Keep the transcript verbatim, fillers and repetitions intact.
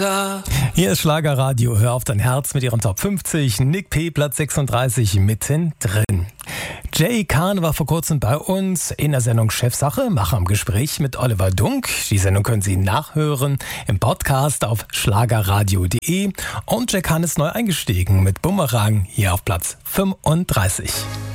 Hier ist Schlagerradio, hör auf dein Herz mit ihren Top fünfzig, Nick P. Platz sechsunddreißig mittendrin. Jay Kahn war vor kurzem bei uns in der Sendung Chefsache, Macher im Gespräch mit Oliver Dunk. Die Sendung können Sie nachhören im Podcast auf schlagerradio punkt de und Jay Kahn ist neu eingestiegen mit Bumerang hier auf Platz fünfunddreißig.